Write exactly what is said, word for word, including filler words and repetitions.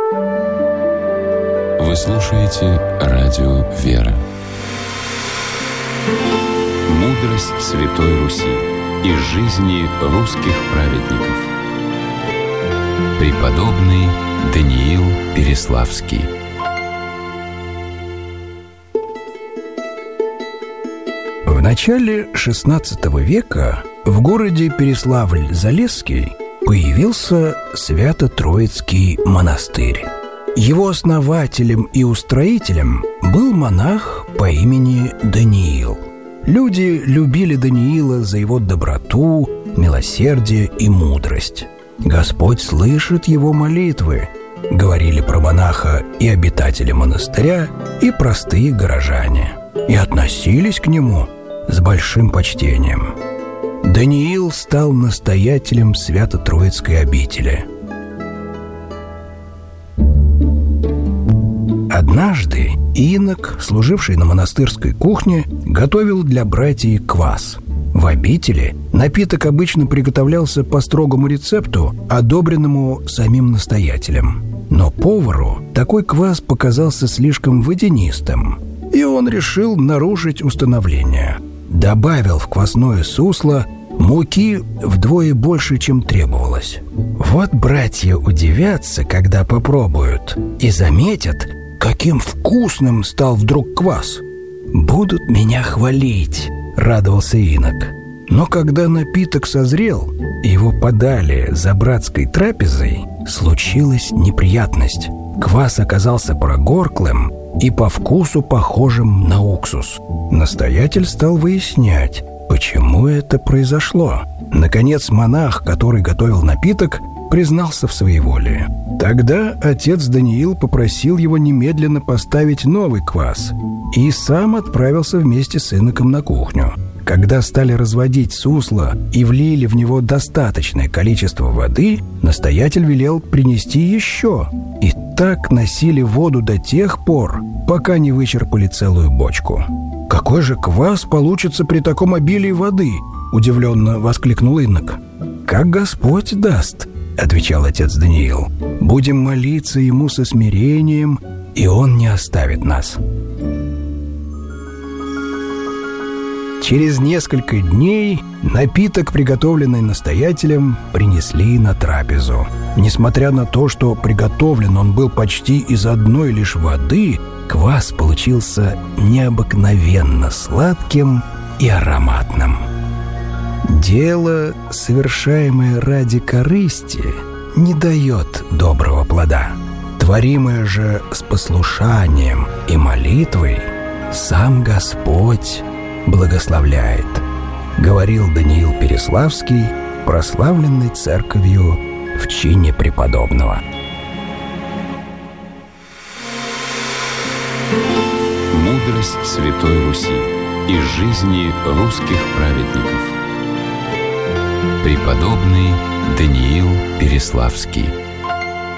Вы слушаете радио «Вера». Мудрость Святой Руси из жизни русских праведников. Преподобный Даниил Переславский. В начале шестнадцатого века в городе Переславль-Залесский появился Свято-Троицкий монастырь. Его основателем и устроителем был монах по имени Даниил. Люди любили Даниила за его доброту, милосердие и мудрость. «Господь слышит его молитвы», — говорили про монаха и обитатели монастыря, и простые горожане, и относились к нему с большим почтением. Даниил стал настоятелем Свято-Троицкой обители. Однажды инок, служивший на монастырской кухне, готовил для братьев квас. В обители напиток обычно приготовлялся по строгому рецепту, одобренному самим настоятелем. Но повару такой квас показался слишком водянистым, и он решил нарушить установление. Добавил в квасное сусло муки вдвое больше, чем требовалось. Вот братья удивятся, когда попробуют, и заметят, каким вкусным стал вдруг квас. «Будут меня хвалить», — радовался инок. Но когда напиток созрел и его подали за братской трапезой, случилась неприятность. Квас оказался прогорклым и по вкусу похожим на уксус. Настоятель стал выяснять, почему это произошло. Наконец монах, который готовил напиток, признался в своеволии. Тогда отец Даниил попросил его немедленно поставить новый квас и сам отправился вместе с иноком на кухню. Когда стали разводить сусло и влили в него достаточное количество воды, настоятель велел принести еще. И так носили воду до тех пор, пока не вычерпали целую бочку. «Какой же квас получится при таком обилии воды?» — удивленно воскликнул инок. «Как Господь даст», — отвечал отец Даниил. «Будем молиться Ему со смирением, и Он не оставит нас». Через несколько дней напиток, приготовленный настоятелем, принесли на трапезу. Несмотря на то, что приготовлен он был почти из одной лишь воды, квас получился необыкновенно сладким и ароматным. Дело, совершаемое ради корысти, не дает доброго плода. Творимое же с послушанием и молитвой сам Господь благословляет, говорил Даниил Переславский, прославленный церковью в чине преподобного. Мудрость Святой Руси из жизни русских праведников. Преподобный Даниил Переславский.